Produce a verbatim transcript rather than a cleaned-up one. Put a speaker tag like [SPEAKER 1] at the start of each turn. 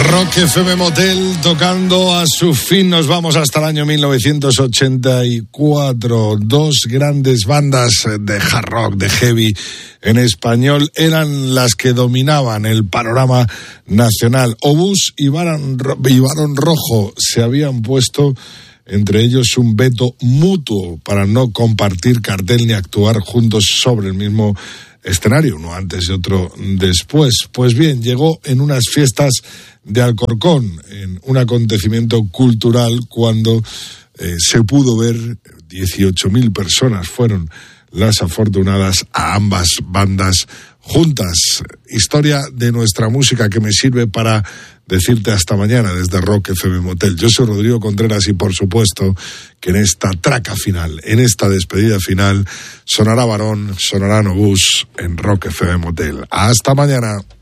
[SPEAKER 1] Rock F M Motel tocando a su fin. Nos vamos hasta el año mil novecientos ochenta y cuatro. Dos grandes bandas de hard rock, de heavy en español, eran las que dominaban el panorama nacional. Obús y Barón, y Barón Rojo se habían puesto entre ellos un veto mutuo para no compartir cartel ni actuar juntos sobre el mismo escenario, uno antes y otro después. Pues bien, llegó en unas fiestas de Alcorcón, en un acontecimiento cultural, cuando eh, se pudo ver, dieciocho mil personas fueron las afortunadas a ambas bandas juntas. Historia de nuestra música que me sirve para decirte hasta mañana desde Rock F M Motel. Yo soy Rodrigo Contreras y por supuesto que en esta traca final, en esta despedida final, sonará Barón, sonará Obús en Rock F M Motel. Hasta mañana.